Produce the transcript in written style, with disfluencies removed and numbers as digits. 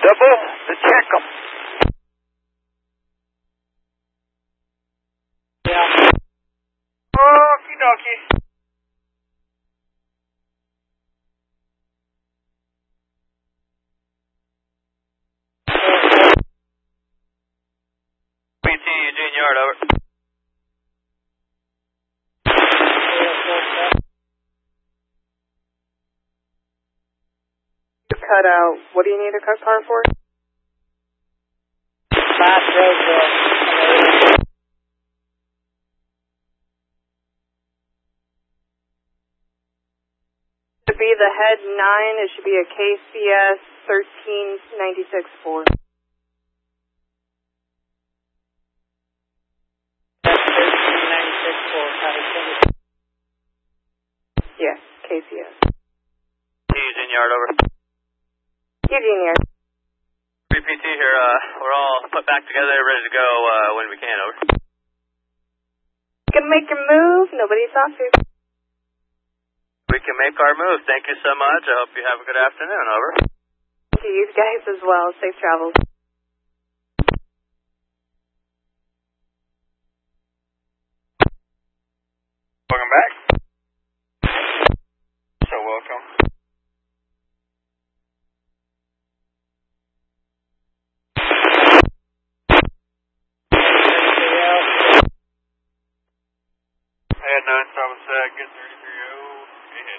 Rebel to check them. Yeah. Okie dokie. PT Eugene Yard, over. Cut out. What do you need a cut car for? Last road. To be the head 9, it should be a KCS 1396-4. Yes, KCS. Eugene Yard, over. Eugene Yard. 3PT here, we're all put back together, ready to go when we can, over. You can make your move, nobody stops you. We can make our move. Thank you so much. I hope you have a good afternoon, over. To you guys as well. Safe travels. Welcome back.